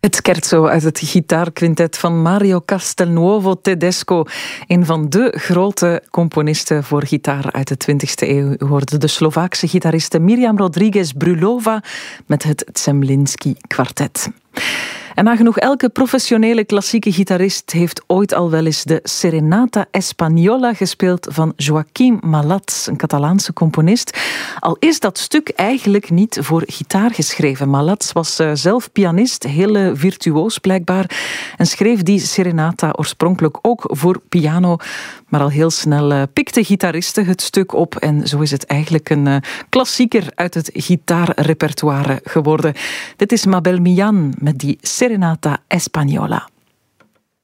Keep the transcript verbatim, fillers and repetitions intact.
Het scherzo uit het gitaarquintet van Mario Castelnuovo Tedesco. Een van de grote componisten voor gitaar uit de twintigste eeuw. U hoorde de Slovaakse gitariste Mirjam Rodriguez Brulova met het Zemlinsky Kwartet. En nagenoeg elke professionele klassieke gitarist heeft ooit al wel eens de Serenata Española gespeeld van Joaquim Malats, een Catalaanse componist. Al is dat stuk eigenlijk niet voor gitaar geschreven. Malats was uh, zelf pianist, heel uh, virtuoos blijkbaar, en schreef die Serenata oorspronkelijk ook voor piano. Maar al heel snel uh, pikten gitaristen het stuk op en zo is het eigenlijk een uh, klassieker uit het gitaarrepertoire geworden. Dit is Mabel Millan met die Serenata Española.